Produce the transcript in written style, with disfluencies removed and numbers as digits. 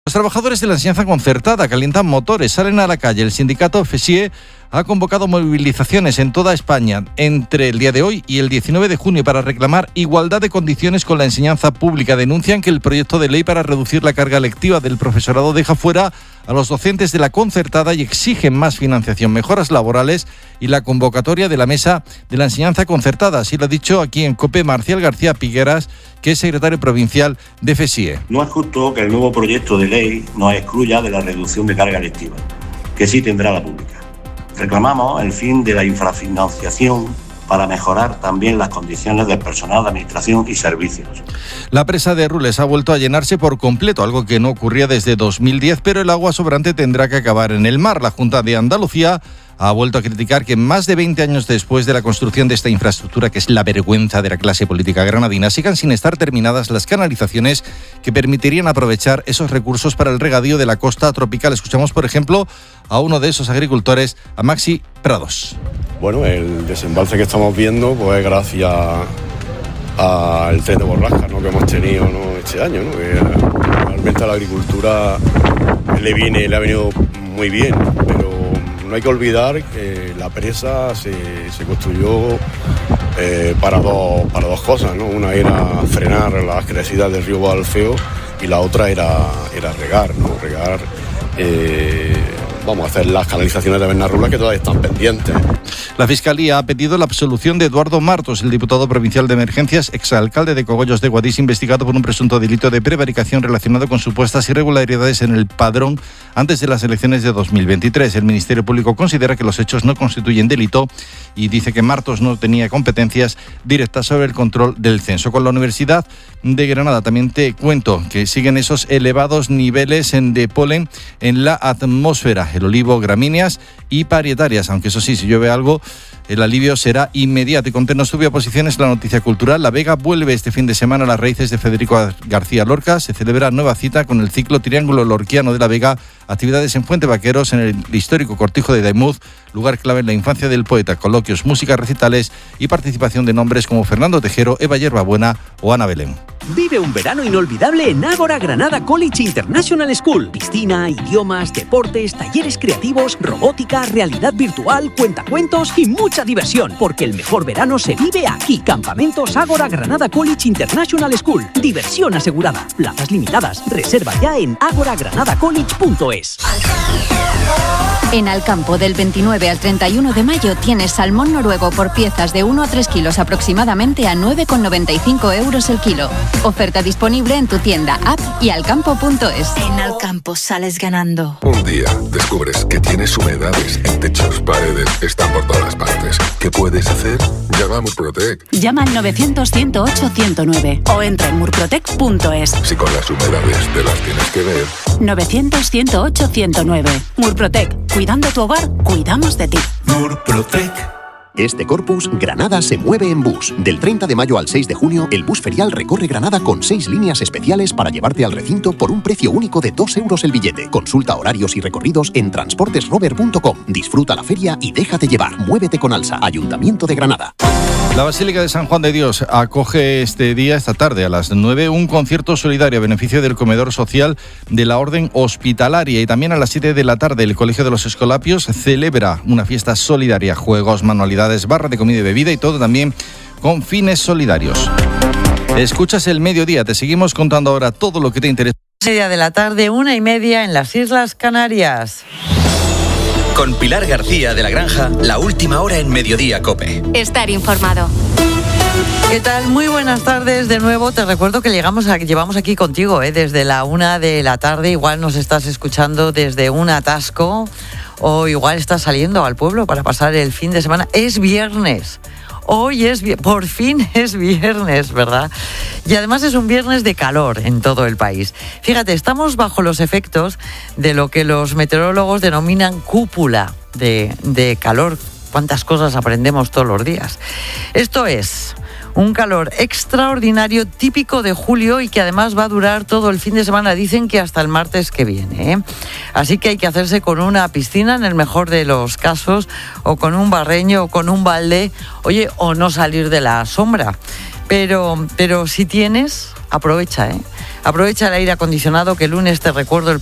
Los trabajadores de la enseñanza concertada calientan motores, salen a la calle. El sindicato FESIE ha convocado movilizaciones en toda España entre el día de hoy y el 19 de junio para reclamar igualdad de condiciones con la enseñanza pública. Denuncian que el proyecto de ley para reducir la carga lectiva del profesorado deja fuera a los docentes de la concertada y exigen más financiación, mejoras laborales y la convocatoria de la mesa de la enseñanza concertada. Así lo ha dicho aquí en COPE Marcial García Pigueras, que es secretario provincial de FESIE. No es justo que el nuevo proyecto de ley nos excluya de la reducción de carga lectiva, que sí tendrá la pública. Reclamamos el fin de la infrafinanciación para mejorar también las condiciones del personal de administración y servicios. La presa de Rules ha vuelto a llenarse por completo, algo que no ocurría desde 2010, pero el agua sobrante tendrá que acabar en el mar. La Junta de Andalucía ha vuelto a criticar que más de 20 años después de la construcción de esta infraestructura, que es la vergüenza de la clase política granadina, sigan sin estar terminadas las canalizaciones que permitirían aprovechar esos recursos para el regadío de la costa tropical. Escuchamos, por ejemplo, a uno de esos agricultores, a Maxi Prados. Bueno, el desembalse que estamos viendo, pues gracias al tren de borrasca, ¿no?, que hemos tenido, ¿no?, este año, ¿no?, que realmente a la agricultura le ha venido muy bien, pero no hay que olvidar que la presa se construyó para dos cosas, ¿no? Una era frenar las crecidas del río Guadalfeo y la otra era regar, ¿no? Vamos a hacer las canalizaciones de Bernarrula, que todavía están pendientes. La Fiscalía ha pedido la absolución de Eduardo Martos, el diputado provincial de Emergencias, exalcalde de Cogollos de Guadix, investigado por un presunto delito de prevaricación relacionado con supuestas irregularidades en el padrón antes de las elecciones de 2023. El Ministerio Público considera que los hechos no constituyen delito y dice que Martos no tenía competencias directas sobre el control del censo. Con la Universidad de Granada también te cuento que siguen esos elevados niveles de polen en la atmósfera, el olivo, gramíneas y parietarias, aunque eso sí, si llueve algo, el alivio será inmediato. Y con Nos sube a posiciones la noticia cultural. La Vega vuelve este fin de semana a las raíces de Federico García Lorca. Se celebra nueva cita con el ciclo Triángulo Lorquiano de la Vega, actividades en Fuente Vaqueros, en el histórico cortijo de Daimús, lugar clave en la infancia del poeta, coloquios, música, recitales y participación de nombres como Fernando Tejero, Eva Yerbabuena o Ana Belén. Vive un verano inolvidable en Ágora Granada College International School. Piscina, idiomas, deportes, talleres creativos, robótica, realidad virtual, cuentacuentos y mucha diversión. Porque el mejor verano se vive aquí. Campamentos Ágora Granada College International School. Diversión asegurada. Plazas limitadas. Reserva ya en agoragranadacollege.es. En Alcampo, del 29 al 31 de mayo, tienes salmón noruego por piezas de 1 a 3 kilos aproximadamente a 9,95 euros el kilo. Oferta disponible en tu tienda, app y alcampo.es. En Alcampo sales ganando. Un día descubres que tienes humedades en techos, paredes, están por todas partes. ¿Qué puedes hacer? Llama a Murprotec. Llama al 900-108-109 o entra en murprotec.es. Si con las humedades te las tienes que ver. 900-108-109. Murprotec. Cuidando tu hogar, cuidamos de ti. Murprotec. Este Corpus, Granada se mueve en bus. Del 30 de mayo al 6 de junio, el bus ferial recorre Granada con 6 líneas especiales para llevarte al recinto por un precio único de 2 euros el billete. Consulta horarios y recorridos en transportesrover.com. Disfruta la feria y déjate llevar. Muévete con Alsa, Ayuntamiento de Granada. La Basílica de San Juan de Dios acoge esta tarde a las 9, un concierto solidario a beneficio del comedor social de la Orden Hospitalaria, y también a las 7 de la tarde el Colegio de los Escolapios celebra una fiesta solidaria, juegos, manualidades, barra de comida y bebida y todo también con fines solidarios. Escuchas El Mediodía, te seguimos contando ahora todo lo que te interesa. Media de la tarde, 1:30 en las Islas Canarias. Con Pilar García de la Granja, la última hora en Mediodía COPE. Estar informado. ¿Qué tal? Muy buenas tardes de nuevo. Te recuerdo que llevamos aquí contigo desde la 1 de la tarde. Igual nos estás escuchando desde un atasco o igual estás saliendo al pueblo para pasar el fin de semana. Es viernes. Hoy por fin es viernes, ¿verdad? Y además es un viernes de calor en todo el país. Fíjate, estamos bajo los efectos de lo que los meteorólogos denominan cúpula de calor. Cuántas cosas aprendemos todos los días. Esto es un calor extraordinario típico de julio y que además va a durar todo el fin de semana. Dicen que hasta el martes que viene, Así que hay que hacerse con una piscina en el mejor de los casos, o con un barreño o con un balde, o no salir de la sombra. Pero si tienes, aprovecha, Aprovecha el aire acondicionado, que el lunes te recuerdo el